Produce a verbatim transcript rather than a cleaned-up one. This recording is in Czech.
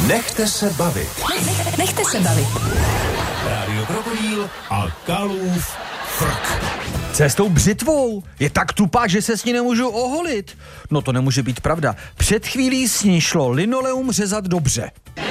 Nechte se bavit. Nech, nechte se bavit. Rádio Krokodýl a Kalův frk. Cestou břitvou. Je tak tupá, že se s ní nemůžu oholit. No to nemůže být pravda. Před chvílí s ní šlo linoleum řezat dobře.